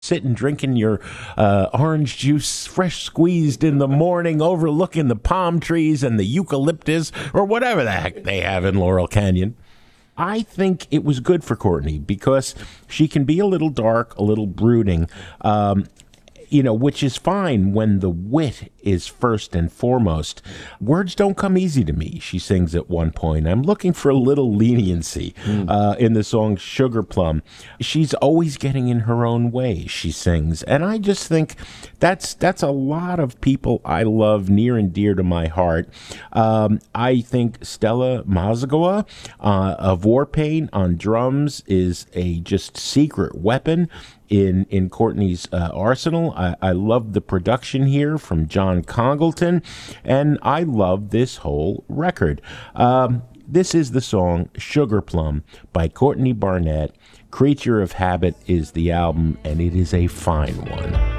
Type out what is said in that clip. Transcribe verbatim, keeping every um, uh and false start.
sitting drinking your uh, orange juice fresh squeezed in the morning, overlooking the palm trees and the eucalyptus or whatever the heck they have in Laurel Canyon. I think it was good for Courtney because she can be a little dark, a little brooding, um, you know, which is fine when the wit is first and foremost. Words don't come easy to me, she sings at one point. I'm looking for a little leniency mm. uh, in the song Sugar Plum. She's always getting in her own way, she sings. And I just think that's that's a lot of people I love near and dear to my heart. Um, I think Stella Mozgawa uh, of Warpaint on drums is a just secret weapon in in Courtney's uh, arsenal. I, I love the production here from John Congleton, and I love this whole record. Um, this is the song Sugar Plum by Courtney Barnett. Creature of Habit is the album, and it is a fine one.